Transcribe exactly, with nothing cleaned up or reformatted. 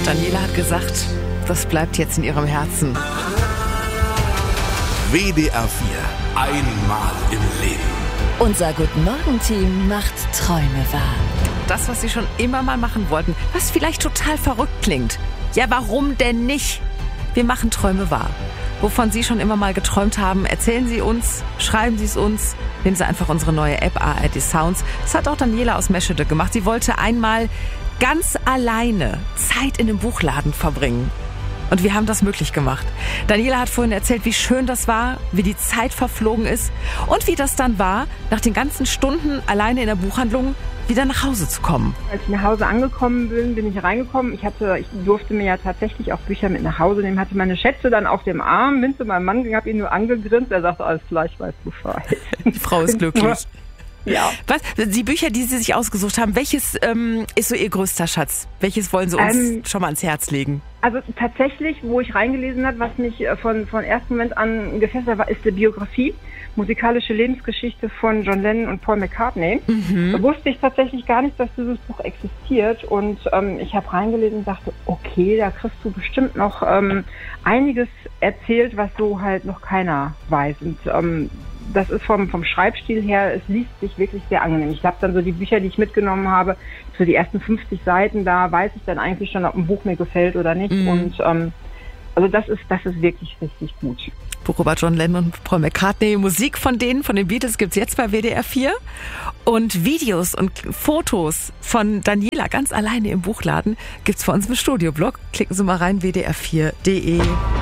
Daniela hat gesagt, das bleibt jetzt in ihrem Herzen. W D R vier. Einmal im Leben. Unser Guten Morgen-Team macht Träume wahr. Das, was Sie schon immer mal machen wollten, was vielleicht total verrückt klingt. Ja, warum denn nicht? Wir machen Träume wahr. Wovon Sie schon immer mal geträumt haben, erzählen Sie uns, schreiben Sie es uns. Nehmen Sie einfach unsere neue App A R D Sounds. Das hat auch Daniela aus Meschede gemacht. Sie wollte einmal ganz alleine Zeit in einem Buchladen verbringen. Und wir haben das möglich gemacht. Daniela hat vorhin erzählt, wie schön das war, wie die Zeit verflogen ist und wie das dann war, nach den ganzen Stunden alleine in der Buchhandlung wieder nach Hause zu kommen. Als ich nach Hause angekommen bin, bin ich reingekommen. Ich hatte, ich durfte mir ja tatsächlich auch Bücher mit nach Hause nehmen, hatte meine Schätze dann auf dem Arm, bin zu meinem Mann gegangen, habe ihn nur angegrinst. Er sagte, alles klar, ich weiß Bescheid. Die Frau ist glücklich. Ja. Was? Die Bücher, die Sie sich ausgesucht haben, welches ähm, ist so Ihr größter Schatz? Welches wollen Sie uns ähm, schon mal ans Herz legen? Also tatsächlich, wo ich reingelesen habe, was mich von, von ersten Moment an gefesselt hat, war, ist die Biografie, musikalische Lebensgeschichte von John Lennon und Paul McCartney. Mhm. Da wusste ich tatsächlich gar nicht, dass dieses Buch existiert und ähm, ich habe reingelesen und dachte, okay, da kriegst du bestimmt noch ähm, einiges erzählt, was so halt noch keiner weiß. Und ähm, das ist vom, vom Schreibstil her, es liest sich wirklich sehr angenehm. Ich glaube dann so die Bücher, die ich mitgenommen habe, für die ersten fünfzig Seiten, da weiß ich dann eigentlich schon, ob ein Buch mir gefällt oder nicht. Mm. Und ähm, also das ist, das ist wirklich richtig gut. Buch über John Lennon und Paul McCartney. Musik von denen, von den Beatles gibt's jetzt bei W D R vier. Und Videos und Fotos von Daniela ganz alleine im Buchladen gibt's bei uns im Studioblog. Klicken Sie mal rein, w d r vier punkt d e.